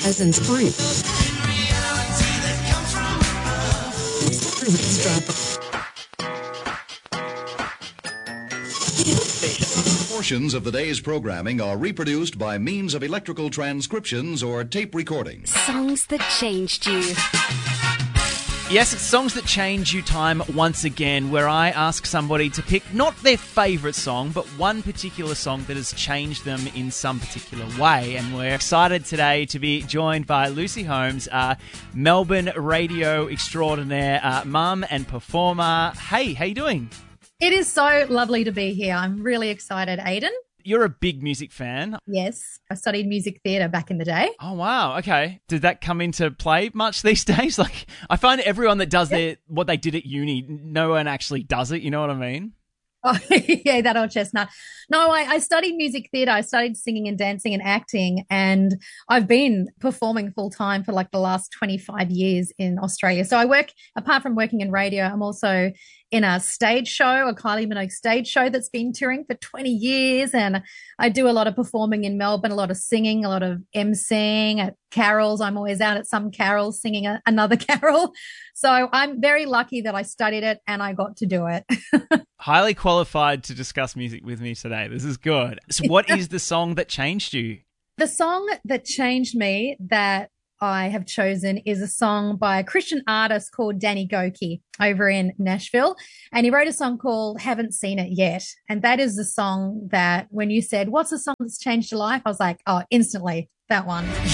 Peasants Point. Portions of the day's programming are reproduced by means of electrical transcriptions or tape recordings. Songs that changed you. Yes, it's Songs That Change You time once again, where I ask somebody to pick not their favourite song, but one particular song that has changed them in some particular way. And we're excited today to be joined by Lucy Holmes, Melbourne radio extraordinaire, mum and performer. Hey, how you doing? It is so lovely to be here. I'm really excited, Aidan. You're a big music fan. Yes, I studied music theatre back in the day. Oh, wow. Okay. Did that come into play much these days? Like, I find everyone that does what they did at uni, no one actually does it. You know what I mean? Oh, yeah, that old chestnut. No, I studied music theatre. I studied singing and dancing and acting, and I've been performing full time for like the last 25 years in Australia. So I work, apart from working in radio, I'm also in a stage show, a Kylie Minogue stage show that's been touring for 20 years. And I do a lot of performing in Melbourne, a lot of singing, a lot of emceeing at carols. I'm always out at some carols singing another carol. So I'm very lucky that I studied it and I got to do it. Highly qualified to discuss music with me today. This is good. So what is the song that changed you? The song that changed me that I have chosen is a song by a Christian artist called Danny Gokey over in Nashville. And he wrote a song called Haven't Seen It Yet. And that is the song that when you said, what's the song that's changed your life? I was like, oh, instantly, that one.